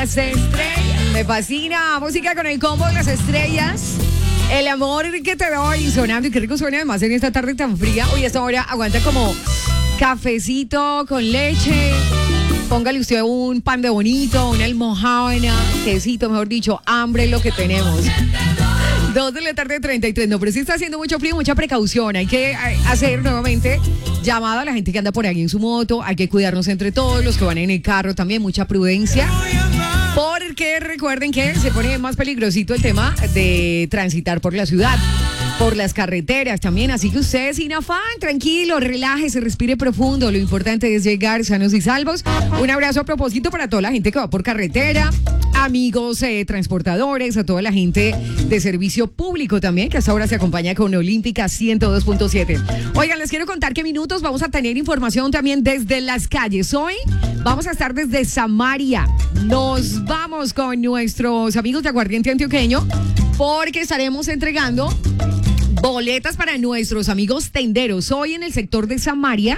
las estrellas. Me fascina. Música con el combo de las estrellas. El amor que te doy sonando. Y qué rico suena además en esta tarde tan fría. Hoy a esta hora aguanta como cafecito con leche. Póngale usted un pan de bonito, una almojábana, quesito, mejor dicho, hambre es lo que tenemos. 2 de la tarde, 33. No, pero sí está haciendo mucho frío, mucha precaución. Hay que hacer nuevamente llamado a la gente que anda por ahí en su moto. Hay que cuidarnos entre todos, los que van en el carro también, mucha prudencia. Porque recuerden que se pone más peligrosito el tema de transitar por la ciudad, por las carreteras también. Así que ustedes sin afán, tranquilo, relájese, respire profundo. Lo importante es llegar sanos y salvos. Un abrazo a propósito para toda la gente que va por carretera, amigos transportadores, a toda la gente de servicio público también, que hasta ahora se acompaña con Olímpica 102.7. Oigan, les quiero contar que minutos vamos a tener información también desde las calles. Hoy vamos a estar desde Samaria. Nos vamos con nuestros amigos de Aguardiente Antioqueño porque estaremos entregando boletas para nuestros amigos tenderos. Hoy en el sector de Samaria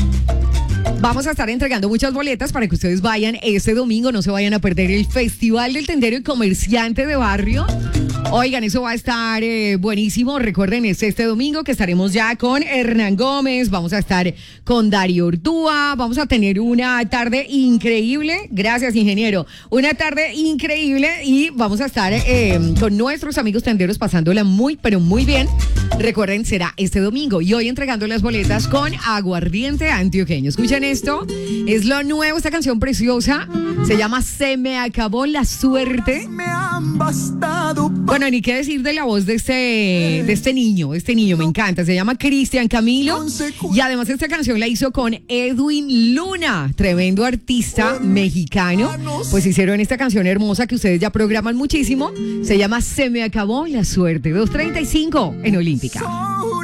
vamos a estar entregando muchas boletas para que ustedes vayan este domingo, no se vayan a perder el Festival del Tendero y Comerciante de Barrio. Oigan, eso va a estar buenísimo. Recuerden, es este domingo que estaremos ya con Hernán Gómez, vamos a estar con Darío Ortúa, vamos a tener una tarde increíble. Gracias, ingeniero. Una tarde increíble y vamos a estar con nuestros amigos tenderos pasándola muy, pero muy bien. Recuerden, será este domingo y hoy entregando las boletas con Aguardiente Antioqueño. Escuchen esto, es lo nuevo, esta canción preciosa, se llama Se me acabó la suerte. Bueno, ni qué decir de la voz de este niño, me encanta, se llama Cristian Camilo y además esta canción la hizo con Edwin Luna, tremendo artista mexicano, pues hicieron esta canción hermosa que ustedes ya programan muchísimo, se llama Se me acabó la suerte, 2:35 en Olímpica.